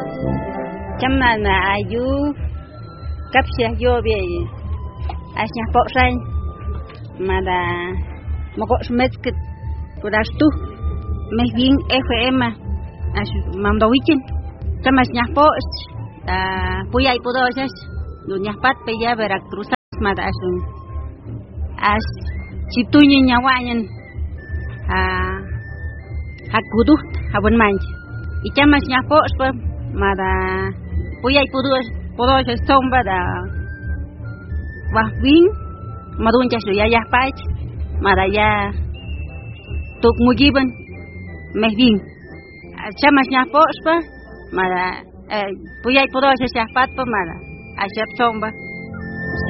chamana ayu kapsia yobe asnya poksai mada mokok smetsket kudastu mehbing FM as mamdawichin chamas nyapos puyay podosas dunya pat peya Veracruz mada asun as situnya nyawanyen hakudu habon manch ichamas nyapos pa mada puyay podosas somba da wahwing madunchas ya pach mada ya tuk mugiban mehbing chamas nyapos pa mada puyay podosas ya pat pa mada asyap somba